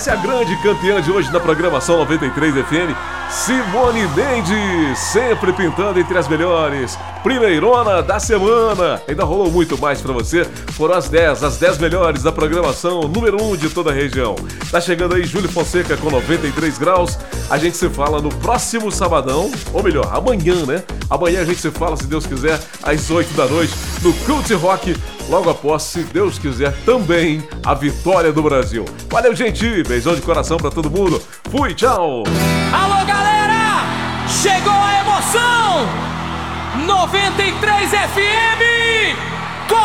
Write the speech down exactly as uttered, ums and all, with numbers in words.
Essa é a grande campeã de hoje na programação noventa e três F M, Simone Mendes, sempre pintando entre as melhores. Primeirona da semana. Ainda rolou muito mais pra você. Foram as dez, as dez melhores da programação número um de toda a região. Tá chegando aí Júlio Fonseca com noventa e três graus. A gente se fala no próximo sabadão, ou melhor, amanhã, né? Amanhã a gente se fala, se Deus quiser, às oito da noite, no Cult Rock. Logo após, se Deus quiser, também a vitória do Brasil. Valeu, gente! Beijão de coração pra todo mundo. Fui, tchau! Alô, galera! Chegou a emoção! noventa e três F M!